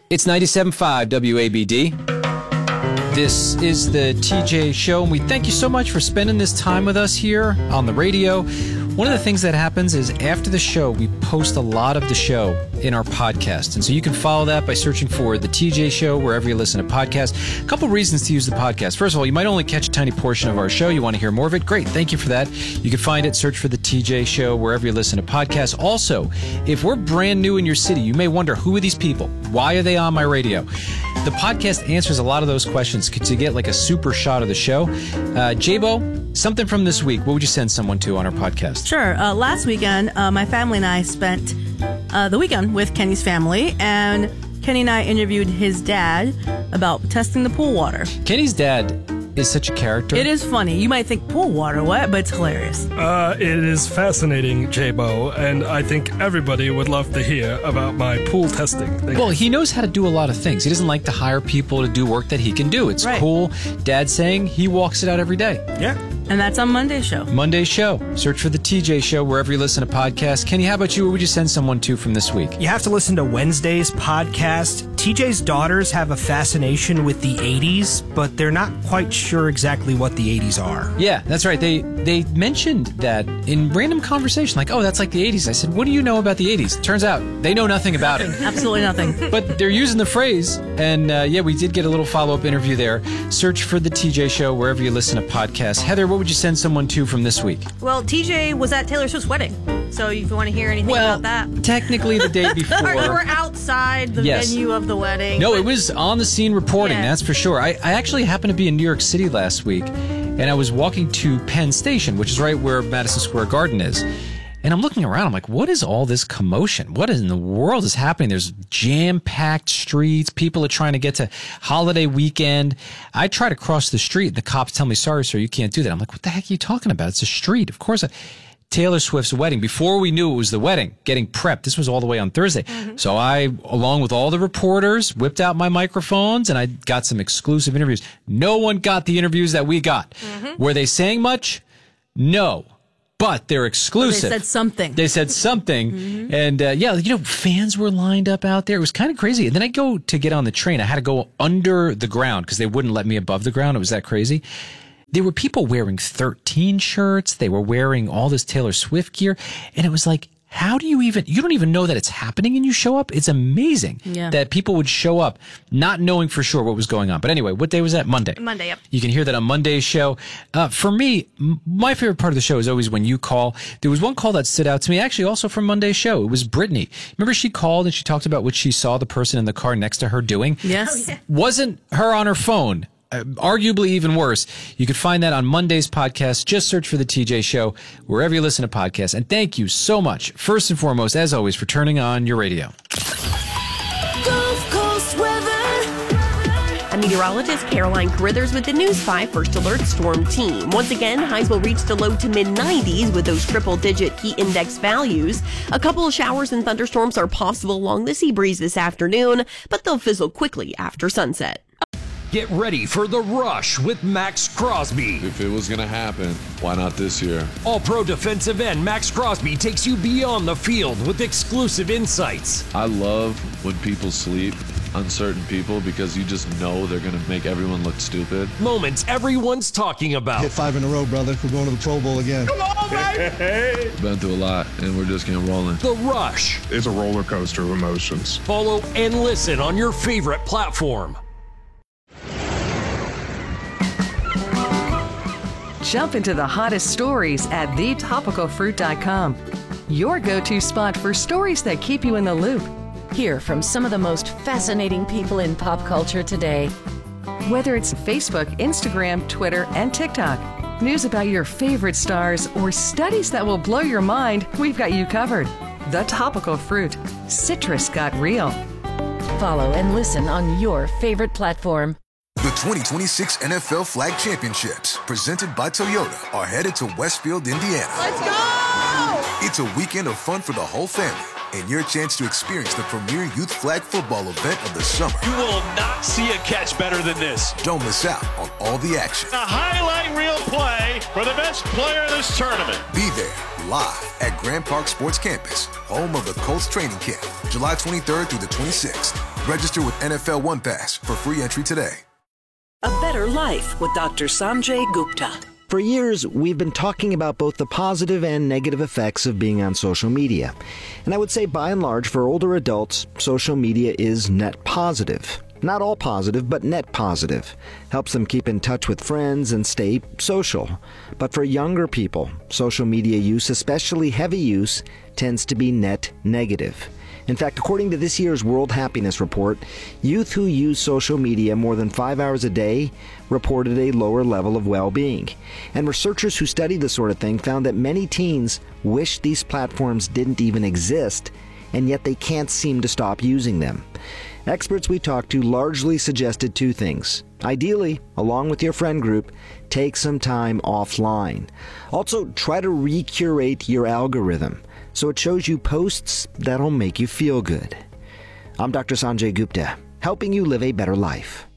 It's 97.5 WABD. This is the TJ Show, and we thank you so much for spending this time with us here on the radio. One of the things that happens is after the show, we post a lot of the show in our podcast. And so you can follow that by searching for The TJ Show wherever you listen to podcasts. A couple reasons to use the podcast. First of all, you might only catch a tiny portion of our show. You want to hear more of it? Great. Thank you for that. You can find it, search for The TJ Show wherever you listen to podcasts. Also, if we're brand new in your city, you may wonder, who are these people? Why are they on my radio? The podcast answers a lot of those questions to get like a super shot of the show. Jabo, something from this week. What would you send someone to on our podcast? Sure. Last weekend, my family and I spent the weekend with Kenny's family, and Kenny and I interviewed his dad about testing the pool water. Kenny's dad is such a character. It is funny. You might think, pool water, what? But it's hilarious. It is fascinating, Jabo, and I think everybody would love to hear about my pool testing. Well, he knows how to do a lot of things. He doesn't like to hire people to do work that he can do. It's cool. Dad's saying he walks it out every day. Yeah. And that's on Monday's show. Monday's show. Search for The TJ Show wherever you listen to podcasts. Kenny, how about you? What would you send someone to from this week? You have to listen to Wednesday's podcast. TJ's daughters have a fascination with the 80s, but they're not quite sure exactly what the 80s are. Yeah, that's right. They mentioned that in random conversation, like, oh, that's like the 80s. I said, what do you know about the 80s? Turns out they know nothing about it. Absolutely nothing. But they're using the phrase, and yeah, we did get a little follow-up interview there. Search for The TJ Show wherever you listen to podcasts. Heather, what would you send someone to from this week? Well, TJ was at Taylor Swift's wedding, so if you want to hear anything about that. Technically the day before. Or you were outside the venue of the wedding. No, it was on the scene reporting, that's for sure. I actually happened to be in New York City last week, and I was walking to Penn Station, which is right where Madison Square Garden is. And I'm looking around, I'm like, what is all this commotion? What in the world is happening? There's jam-packed streets. People are trying to get to holiday weekend. I try to cross the street, and the cops tell me, sorry, sir, you can't do that. I'm like, what the heck are you talking about? It's a street. Of course. Taylor Swift's wedding. Before we knew it was the wedding, getting prepped. This was all the way on Thursday. Mm-hmm. So I, along with all the reporters, whipped out my microphones, and I got some exclusive interviews. No one got the interviews that we got. Mm-hmm. Were they saying much? No. But they're exclusive. They said something. Mm-hmm. And yeah, fans were lined up out there. It was kind of crazy. And then I go to get on the train. I had to go under the ground because they wouldn't let me above the ground. It was that crazy. There were people wearing 13 shirts. They were wearing all this Taylor Swift gear. And it was like, how do you don't even know that it's happening and you show up? It's amazing that people would show up not knowing for sure what was going on. But anyway, what day was that? Monday. Monday, yep. You can hear that on Monday's show. For me, my favorite part of the show is always when you call. There was one call that stood out to me, actually also from Monday's show. It was Brittany. Remember she called and she talked about what she saw the person in the car next to her doing? Yes. Wasn't her on her phone. Arguably even worse. You can find that on Monday's podcast. Just search for The TJ Show wherever you listen to podcasts. And thank you so much, first and foremost, as always, for turning on your radio. Gulf Coast weather. I'm meteorologist Caroline Carithers with the News 5 First Alert Storm Team. Once again, highs will reach the low to mid-90s with those triple-digit heat index values. A couple of showers and thunderstorms are possible along the sea breeze this afternoon, but they'll fizzle quickly after sunset. Get ready for The Rush with Max Crosby. If it was going to happen, why not this year? All-pro defensive end Max Crosby takes you beyond the field with exclusive insights. I love when people sleep, uncertain people, because you just know they're going to make everyone look stupid. Moments everyone's talking about. Hit 5 in a row, brother. We're going to the Pro Bowl again. Come on, baby! Been through a lot, and we're just getting rolling. The Rush. It's a roller coaster of emotions. Follow and listen on your favorite platform. Jump into the hottest stories at thetopicalfruit.com. Your go-to spot for stories that keep you in the loop. Hear from some of the most fascinating people in pop culture today. Whether it's Facebook, Instagram, Twitter, and TikTok, news about your favorite stars, or studies that will blow your mind, we've got you covered. The Topical Fruit. Citrus got real. Follow and listen on your favorite platform. The 2026 NFL Flag Championships, presented by Toyota, are headed to Westfield, Indiana. Let's go! It's a weekend of fun for the whole family and your chance to experience the premier youth flag football event of the summer. You will not see a catch better than this. Don't miss out on all the action. A highlight reel play for the best player of this tournament. Be there live at Grand Park Sports Campus, home of the Colts training camp, July 23rd through the 26th. Register with NFL One Pass for free entry today. A Better Life with Dr. Sanjay Gupta. For years, we've been talking about both the positive and negative effects of being on social media. And I would say, by and large, for older adults, social media is net positive. Not all positive, but net positive. Helps them keep in touch with friends and stay social. But for younger people, social media use, especially heavy use, tends to be net negative. In fact, according to this year's World Happiness Report, youth who use social media more than 5 hours a day reported a lower level of well-being. And researchers who studied this sort of thing found that many teens wish these platforms didn't even exist, and yet they can't seem to stop using them. Experts we talked to largely suggested two things. Ideally, along with your friend group, take some time offline. Also, try to recurate your algorithm so it shows you posts that'll make you feel good. I'm Dr. Sanjay Gupta, helping you live a better life.